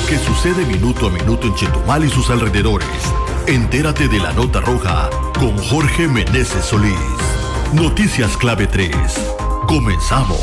que sucede minuto a minuto en Chetumal y sus alrededores. Entérate de la nota roja con Jorge Meneses Solís. Noticias Clave 3. Comenzamos.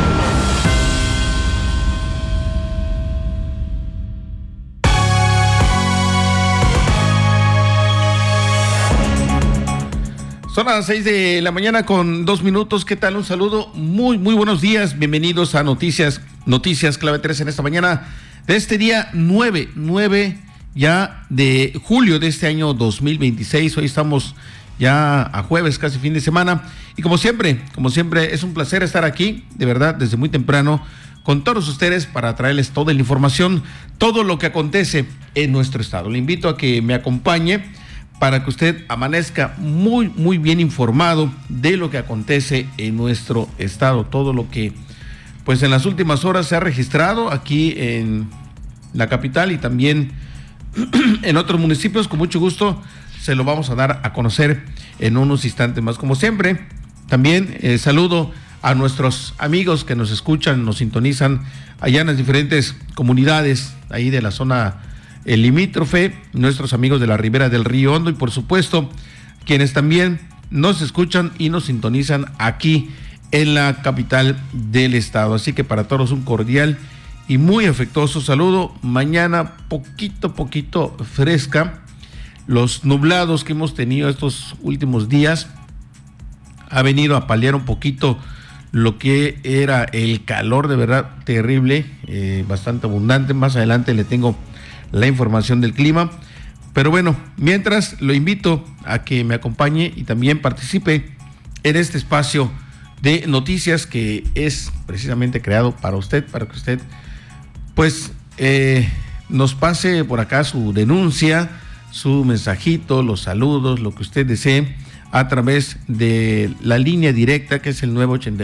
Son las 6 de la mañana con 2 minutos. ¿Qué tal? Un saludo. Muy buenos días. Bienvenidos a Noticias Clave 3 en esta mañana de este día 9 ya de julio de este año 2026. Hoy estamos ya a jueves, casi fin de semana. Y como siempre, es un placer estar aquí, de verdad, desde muy temprano, con todos ustedes para traerles toda la información, todo lo que acontece en nuestro estado. Le invito a que me acompañe para que usted amanezca muy bien informado de lo que acontece en nuestro estado, todo lo que pues en las últimas horas se ha registrado aquí en la capital y también en otros municipios. Con mucho gusto se lo vamos a dar a conocer en unos instantes más. Como siempre, también saludo a nuestros amigos que nos escuchan, nos sintonizan allá en las diferentes comunidades ahí de la zona el limítrofe, nuestros amigos de la Ribera del Río Hondo y por supuesto quienes también nos escuchan y nos sintonizan aquí en la capital del estado. Así que para todos un cordial y muy afectuoso saludo. Mañana poquito fresca. Los nublados que hemos tenido estos últimos días ha venido a paliar un poquito lo que era el calor, de verdad terrible, bastante abundante. Más adelante le tengo la información del clima, pero bueno, mientras lo invito a que me acompañe y también participe en este espacio de noticias que es precisamente creado para usted, para que usted pues nos pase por acá su denuncia, su mensajito, los saludos, lo que usted desee a través de la línea directa que es el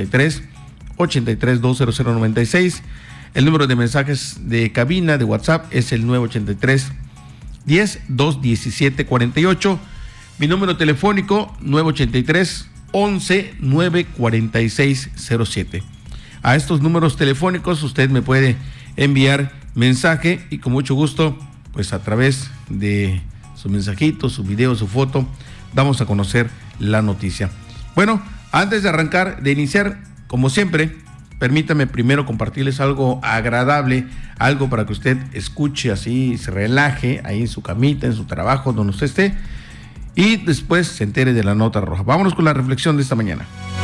983-83-20096. El número de mensajes de cabina de WhatsApp es el 983-10-217-48. Mi número telefónico 983-11-94607. A estos números telefónicos usted me puede enviar mensaje y con mucho gusto, pues a través de su mensajito, su video, su foto, damos a conocer la noticia. Bueno, antes de arrancar, de iniciar, como siempre, permítame primero compartirles algo agradable, algo para que usted escuche así, se relaje ahí en su camita, en su trabajo, donde usted esté, y después se entere de la nota roja. Vámonos con la reflexión de esta mañana.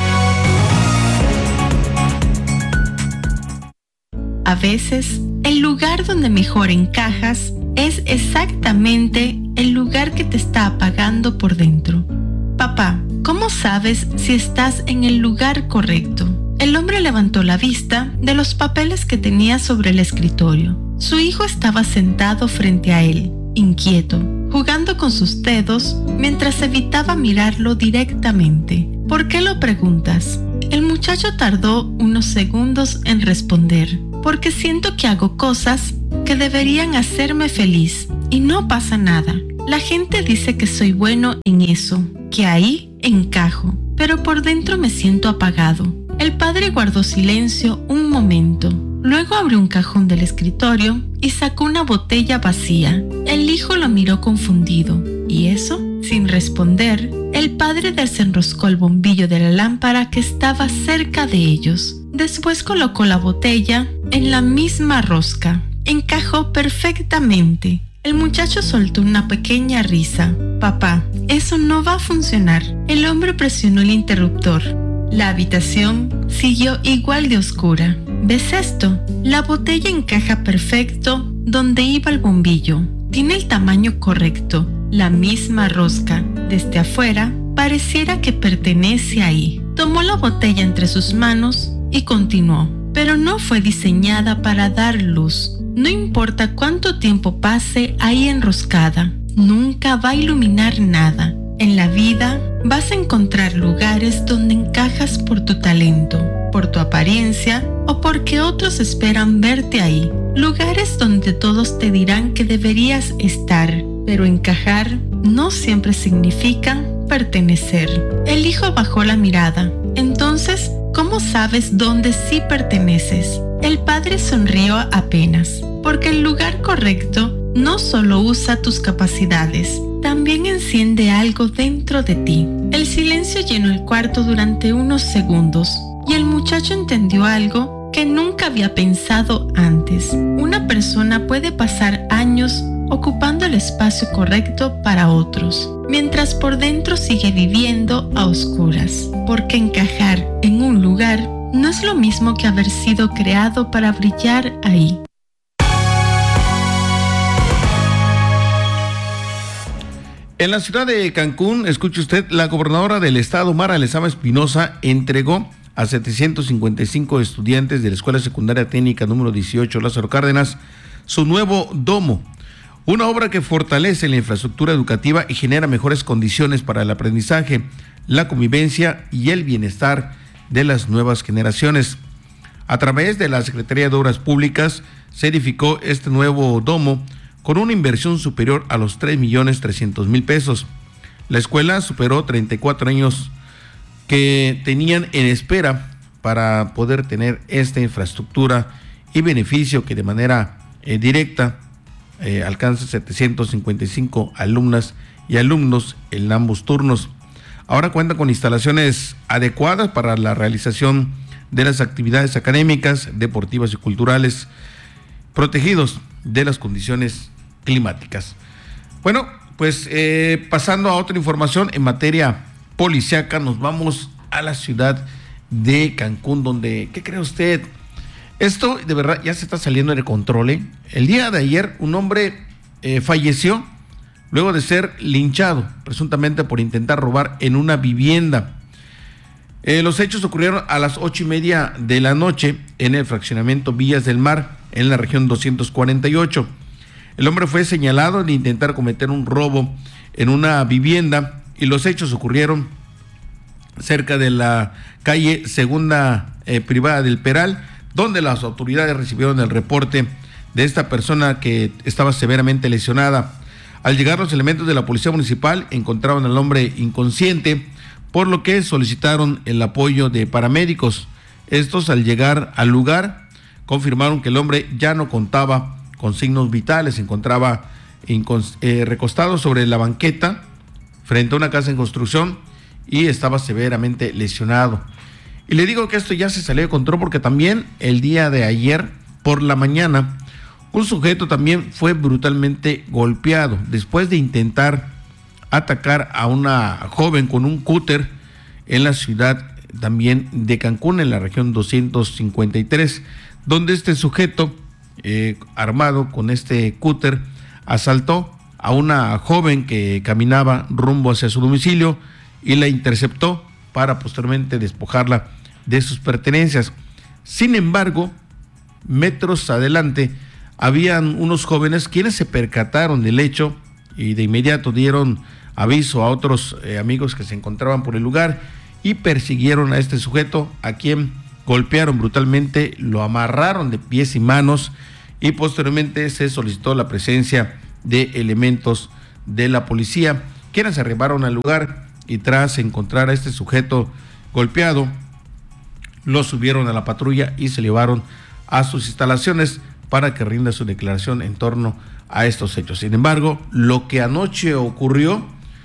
A veces, el lugar donde mejor encajas es exactamente el lugar que te está apagando por dentro. Papá, ¿cómo sabes si estás en el lugar correcto? El hombre levantó la vista de los papeles que tenía sobre el escritorio. Su hijo estaba sentado frente a él, inquieto, jugando con sus dedos mientras evitaba mirarlo directamente. ¿Por qué lo preguntas? El muchacho tardó unos segundos en responder. Porque siento que hago cosas que deberían hacerme feliz y no pasa nada. La gente dice que soy bueno en eso, que ahí encajo, pero por dentro me siento apagado. El padre guardó silencio un momento. Luego abrió un cajón del escritorio y sacó una botella vacía. El hijo lo miró confundido. ¿Y eso? Sin responder, el padre desenroscó el bombillo de la lámpara que estaba cerca de ellos. Después colocó la botella en la misma rosca. Encajó perfectamente. El muchacho soltó una pequeña risa. Papá, eso no va a funcionar. El hombre presionó el interruptor. La habitación siguió igual de oscura. ¿Ves esto? La botella encaja perfecto donde iba el bombillo. Tiene el tamaño correcto, la misma rosca. Desde afuera, pareciera que pertenece ahí. Tomó la botella entre sus manos y continuó. Pero no fue diseñada para dar luz. No importa cuánto tiempo pase ahí enroscada, nunca va a iluminar nada. En la vida vas a encontrar lugares donde encajas por tu talento, por tu apariencia o porque otros esperan verte ahí. Lugares donde todos te dirán que deberías estar, pero encajar no siempre significa pertenecer. El hijo bajó la mirada. Entonces, ¿cómo sabes dónde sí perteneces? El padre sonrió apenas. porque el lugar correcto no solo usa tus capacidades, también enciende algo dentro de ti. El silencio llenó el cuarto durante unos segundos y el muchacho entendió algo que nunca había pensado antes. Una persona puede pasar años ocupando el espacio correcto para otros, mientras por dentro sigue viviendo a oscuras, porque encajar en un lugar no es lo mismo que haber sido creado para brillar ahí. En la ciudad de Cancún, escuche usted, la gobernadora del estado, Mara Lezama Espinosa, entregó a 755 estudiantes de la Escuela Secundaria Técnica número 18 Lázaro Cárdenas su nuevo domo, una obra que fortalece la infraestructura educativa y genera mejores condiciones para el aprendizaje, la convivencia y el bienestar de las nuevas generaciones. A través de la Secretaría de Obras Públicas se edificó este nuevo domo con una inversión superior a los 3.300.000 pesos. La escuela superó 34 años que tenían en espera para poder tener esta infraestructura y beneficio que de manera directa alcanza 755 alumnas y alumnos en ambos turnos. Ahora cuenta con instalaciones adecuadas para la realización de las actividades académicas, deportivas y culturales, protegidos de las condiciones climáticas. Bueno, pues pasando a otra información en materia policíaca, nos vamos a la ciudad de Cancún, donde, ¿qué cree usted? Esto de verdad ya se está saliendo de control, ¿eh? El día de ayer un hombre falleció luego de ser linchado, presuntamente por intentar robar en una vivienda. Los hechos ocurrieron a las 8:30 de la noche en el fraccionamiento Villas del Mar, en la región 248. El hombre fue señalado de intentar cometer un robo en una vivienda y los hechos ocurrieron cerca de la calle Segunda Privada del Peral, donde las autoridades recibieron el reporte de esta persona que estaba severamente lesionada. Al llegar los elementos de la policía municipal encontraron al hombre inconsciente, por lo que solicitaron el apoyo de paramédicos. Estos, al llegar al lugar, confirmaron que el hombre ya no contaba con signos vitales, se encontraba recostado sobre la banqueta frente a una casa en construcción y estaba severamente lesionado. Y le digo que esto ya se salió de control porque también el día de ayer por la mañana un sujeto también fue brutalmente golpeado después de intentar atacar a una joven con un cúter en la ciudad también de Cancún, en la región 253, donde este sujeto armado con este cúter asaltó a una joven que caminaba rumbo hacia su domicilio y la interceptó para posteriormente despojarla de sus pertenencias. Sin embargo, metros adelante habían unos jóvenes quienes se percataron del hecho y de inmediato dieron aviso a otros amigos que se encontraban por el lugar y persiguieron a este sujeto, a quien golpearon brutalmente, lo amarraron de pies y manos y posteriormente se solicitó la presencia de elementos de la policía, quienes arribaron al lugar y tras encontrar a este sujeto golpeado, lo subieron a la patrulla y se llevaron a sus instalaciones para que rinda su declaración en torno a estos hechos. Sin embargo, lo que anoche ocurrió,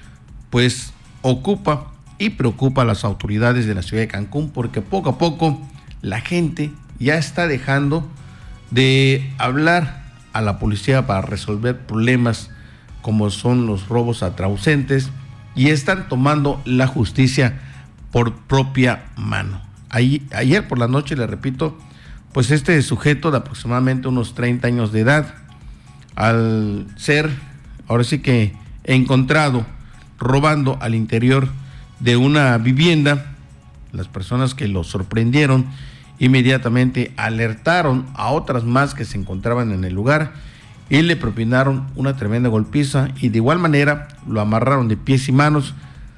pues ocupa y preocupa a las autoridades de la ciudad de Cancún, porque poco a poco la gente ya está dejando de hablar a la policía para resolver problemas como son los robos a transeúntes y están tomando la justicia por propia mano. Ayer por la noche, le repito, pues este sujeto de aproximadamente unos 30 años de edad, al ser ahora sí que encontrado robando al interior de una vivienda, las personas que lo sorprendieron inmediatamente alertaron a otras más que se encontraban en el lugar y le propinaron una tremenda golpiza y de igual manera lo amarraron de pies y manos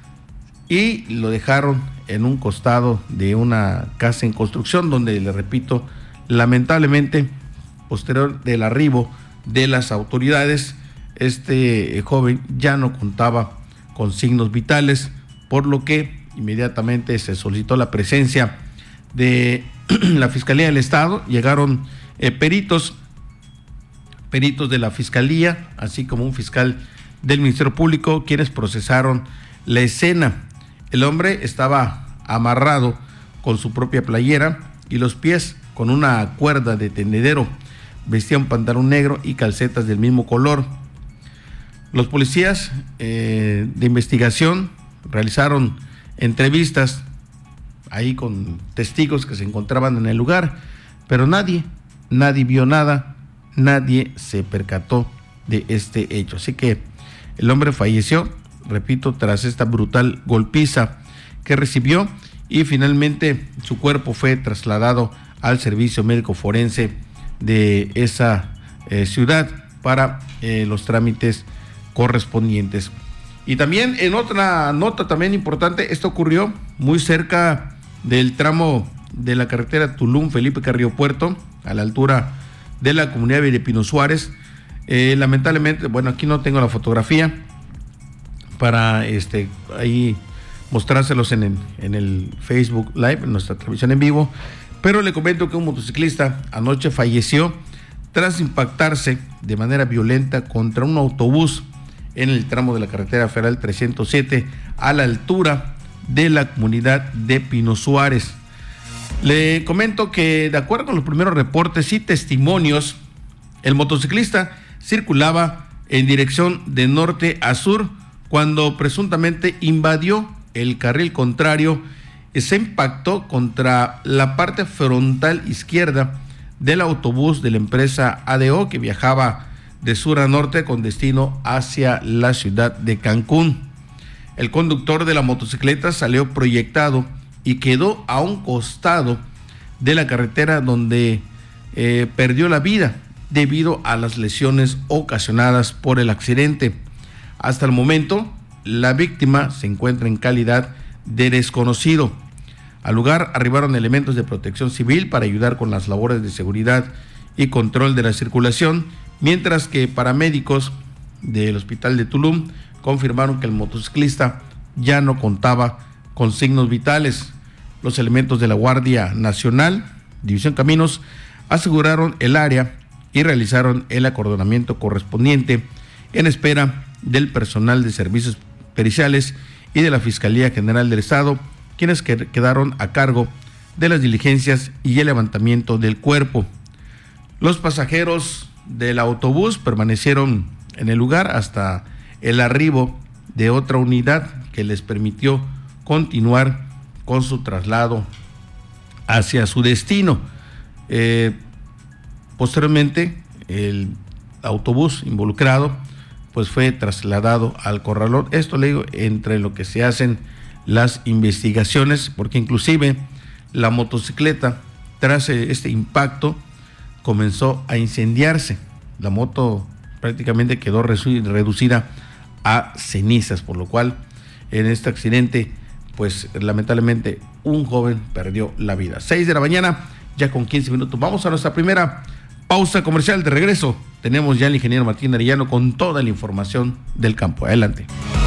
y lo dejaron en un costado de una casa en construcción donde, le repito, lamentablemente, posterior del arribo de las autoridades, este joven ya no contaba con signos vitales, por lo que inmediatamente se solicitó la presencia de la Fiscalía del Estado. Llegaron peritos peritos de la Fiscalía, así como un fiscal del Ministerio Público, quienes procesaron la escena. El hombre estaba amarrado con su propia playera y los pies con una cuerda de tendedero. Vestía un pantalón negro y calcetas del mismo color. Los policías de investigación realizaron entrevistas ahí con testigos que se encontraban en el lugar, pero nadie vio nada, nadie se percató de este hecho. Así que el hombre falleció, repito, tras esta brutal golpiza que recibió, y finalmente su cuerpo fue trasladado al servicio médico forense de esa ciudad para los trámites correspondientes. Y también en otra nota también importante, esto ocurrió muy cerca del tramo de la carretera Tulum-Felipe Carrillo Puerto, a la altura de la comunidad de Pino Suárez. Lamentablemente, bueno, aquí no tengo la fotografía para ahí mostrárselos en el Facebook Live, en nuestra transmisión en vivo, pero le comento que un motociclista anoche falleció tras impactarse de manera violenta contra un autobús en el tramo de la carretera federal 307 a la altura de la comunidad de Pino Suárez. Le comento que, de acuerdo con los primeros reportes y testimonios, el motociclista circulaba en dirección de norte a sur cuando presuntamente invadió el carril contrario y se impactó contra la parte frontal izquierda del autobús de la empresa ADO que viajaba de sur a norte con destino hacia la ciudad de Cancún. El conductor de la motocicleta salió proyectado y quedó a un costado de la carretera, donde perdió la vida debido a las lesiones ocasionadas por el accidente. Hasta el momento, la víctima se encuentra en calidad de desconocido. Al lugar arribaron elementos de protección civil para ayudar con las labores de seguridad y control de la circulación, mientras que paramédicos del hospital de Tulum confirmaron que el motociclista ya no contaba con signos vitales. Los elementos de la Guardia Nacional, División Caminos, aseguraron el área y realizaron el acordonamiento correspondiente en espera del personal de servicios periciales y de la Fiscalía General del Estado, quienes quedaron a cargo de las diligencias y el levantamiento del cuerpo. Los pasajeros del autobús permanecieron en el lugar hasta el arribo de otra unidad que les permitió continuar con su traslado hacia su destino. Posteriormente, el autobús involucrado pues fue trasladado al corralón. Esto le digo, entre lo que se hacen las investigaciones, porque inclusive la motocicleta, tras este impacto, comenzó a incendiarse. La moto prácticamente quedó reducida a cenizas, por lo cual en este accidente pues lamentablemente un joven perdió la vida. 6 de la mañana, ya con 15 minutos. Vamos a nuestra primera pausa comercial. De regreso tenemos ya al ingeniero Martín Arellano con toda la información del campo. Adelante.